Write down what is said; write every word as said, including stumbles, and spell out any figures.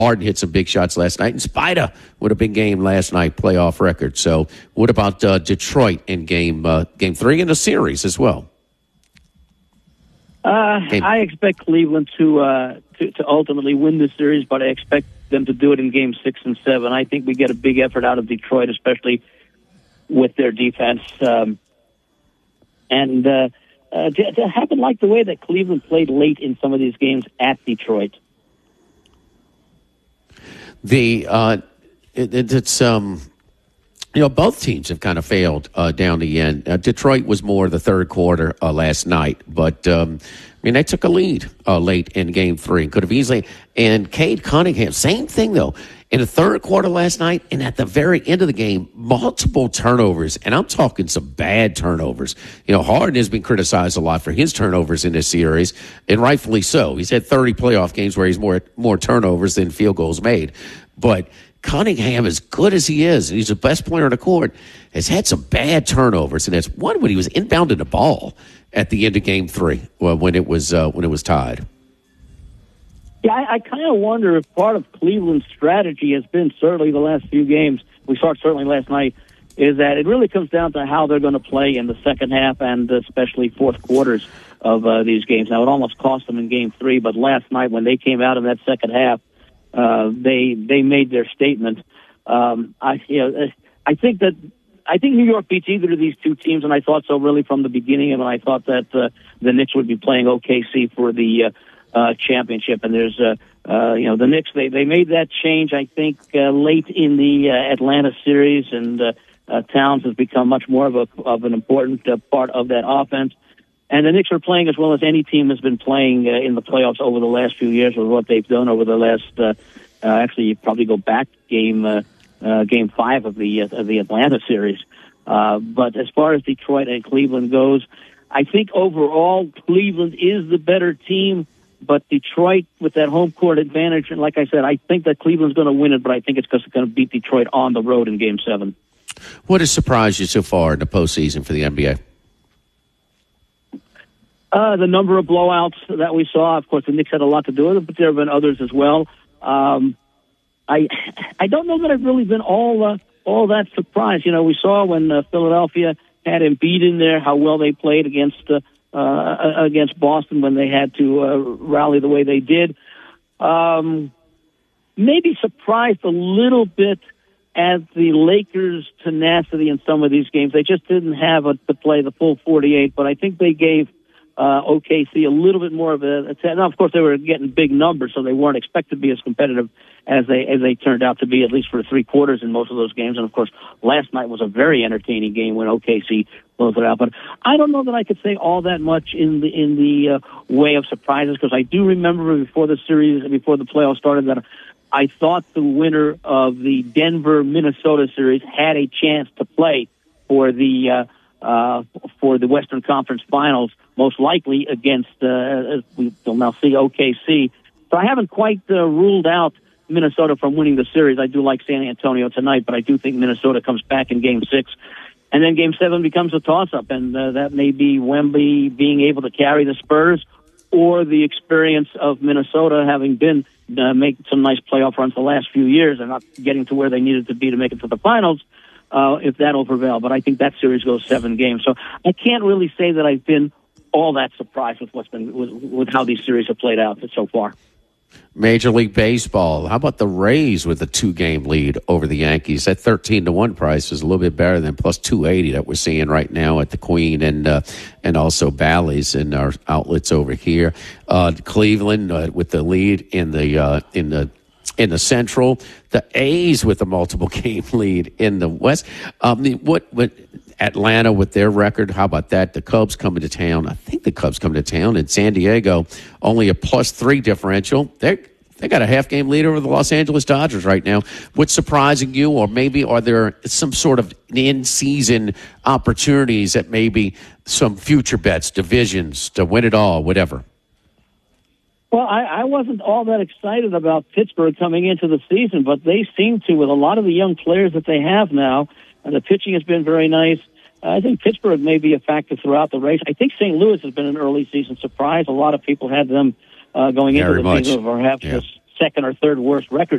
Harden hit some big shots last night, and Spida with a big game last night, playoff record. So what about uh, Detroit in game uh, game three in the series as well? Uh, I expect Cleveland to, uh, to to ultimately win this series, but I expect them to do it in game six and seven. I think we get a big effort out of Detroit, especially with their defense. Um, and uh, uh, to, to happen like the way that Cleveland played late in some of these games at Detroit. The uh, it, it, it's um, you know, both teams have kind of failed uh, down the end. Uh, Detroit was more the third quarter uh, last night, but um, I mean they took a lead uh, late in Game Three and could have easily. And Cade Cunningham, same thing though. In the third quarter last night, and at the very end of the game, multiple turnovers, and I'm talking some bad turnovers. You know, Harden has been criticized a lot for his turnovers in this series, and rightfully so. He's had thirty playoff games where he's more more turnovers than field goals made. But Cunningham, as good as he is, and he's the best player on the court, has had some bad turnovers, and that's one when he was inbounding the ball at the end of Game Three well, when it was uh, when it was tied. Yeah, I, I kind of wonder if part of Cleveland's strategy has been, certainly the last few games, we saw it certainly last night, is that it really comes down to how they're going to play in the second half and especially fourth quarters of uh, these games. Now, it almost cost them in Game Three, but last night when they came out in that second half, uh, they they made their statement. Um, I you know I think that I think New York beats either of these two teams, and I thought so really from the beginning. And I thought that uh, the Knicks would be playing O K C for the uh, Uh, championship, and there's, uh, uh, you know, the Knicks, they, they made that change, I think, uh, late in the uh, Atlanta series, and uh, uh, Towns has become much more of a of an important uh, part of that offense. And the Knicks are playing as well as any team has been playing uh, in the playoffs over the last few years with what they've done over the last, uh, uh, actually, you probably go back game uh, uh, game five of the, uh, of the Atlanta series. Uh, but as far as Detroit and Cleveland goes, I think overall Cleveland is the better team. But Detroit, with that home court advantage, and like I said, I think that Cleveland's going to win it, but I think it's because it's going to beat Detroit on the road in Game seven. What has surprised you so far in the postseason for the N B A? Uh, the number of blowouts that we saw. Of course, the Knicks had a lot to do with it, but there have been others as well. Um, I I don't know that I've really been all uh, all that surprised. You know, we saw when uh, Philadelphia had Embiid in there, how well they played against uh, Uh, against Boston when they had to uh, rally the way they did. Um, maybe surprised a little bit at the Lakers' tenacity in some of these games. They just didn't have a, to play the full forty-eight, but I think they gave uh, O K C a little bit more of a, a now, of course, they were getting big numbers, so they weren't expected to be as competitive as they as they turned out to be, at least for three quarters in most of those games. And, of course, last night was a very entertaining game when O K C closed it out. But I don't know that I could say all that much in the in the uh, way of surprises, because I do remember before the series, before the playoffs started, that I thought the winner of the Denver-Minnesota series had a chance to play for the uh, uh, for the Western Conference Finals, most likely against, uh, as we will now see, O K C. So I haven't quite uh, ruled out Minnesota from winning the series. I do like San Antonio tonight, but I do think Minnesota comes back in Game six. And then Game seven becomes a toss-up, and uh, that may be Wemby being able to carry the Spurs, or the experience of Minnesota having been uh, making some nice playoff runs the last few years and not getting to where they needed to be to make it to the finals, uh, if that'll prevail. But I think that series goes seven games. So I can't really say that I've been all that surprised with what's been with, with how these series have played out so far. Major League Baseball. How about the Rays with a two-game lead over the Yankees? That thirteen to one price is a little bit better than plus two eighty that we're seeing right now at the Queen and uh, and also Bally's in our outlets over here. Uh, Cleveland uh, with the lead in the uh, in the in the Central. The A's with a multiple game lead in the West. Um, what what? Atlanta with their record, how about that? The Cubs coming to town. I think the Cubs coming to town. In San Diego, only a plus three differential. They they got a half game lead over the Los Angeles Dodgers right now. What's surprising you, or maybe are there some sort of in season opportunities that maybe some future bets, divisions to win it all, whatever? Well, I, I wasn't all that excited about Pittsburgh coming into the season, but they seem to, with a lot of the young players that they have now, and the pitching has been very nice. I think Pittsburgh may be a factor throughout the race. I think Saint Louis has been an early season surprise. A lot of people had them uh, going Very into the much. season, perhaps yeah. second or third worst record